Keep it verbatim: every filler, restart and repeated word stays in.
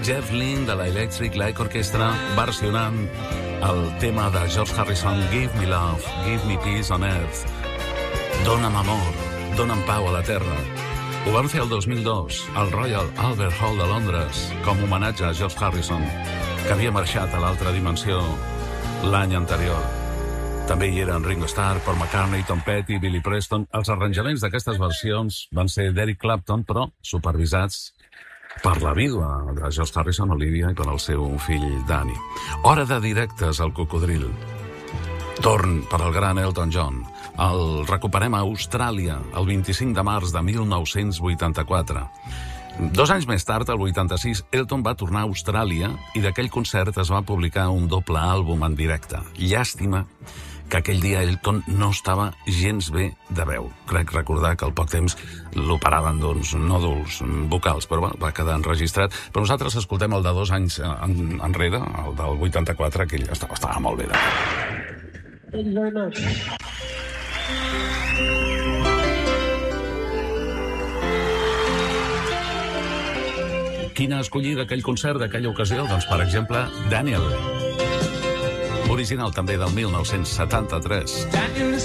Jeff Lynne de la Electric Light Orchestra versionant el tema de George Harrison, Give Me Love, Give Me Peace on Earth. Dóna'm amor, dóna'm pau a la terra. Ho van fer el dos mil dos al Royal Albert Hall de Londres com a homenatge a George Harrison, que havia marxat a l'altra dimensió l'any anterior. També hi eren Ringo Starr, Paul McCartney, Tom Petty, Billy Preston. Els arranjaments d'aquestes versions van ser d'Eric Clapton, però supervisats per la vídua de George Harrison, Olivia, i per el seu fill Danny. Hora de directes al Cocodril. Torn per al gran Elton John. El recuperem a Austràlia el vint-i-cinc de març de mil nou-cents vuitanta-quatre. Dos anys més tard, el vuitanta-sis, Elton va tornar a Austràlia i d'aquell concert es va publicar un doble àlbum en directe. Llàstima que aquell dia Elton no estava gens bé de veu. Crec recordar que al poc temps l'operaven d'uns nòduls vocals, però bueno, va quedar enregistrat. Però nosaltres escoltem el de dos anys en, enrere, el del vuitanta-quatre, que ell estava, estava molt bé de veu. Thank you very much. Quina escollida aquell concert d'aquella ocasió? Doncs, per exemple, Daniel. Original també del mil nou-cents setanta-tres.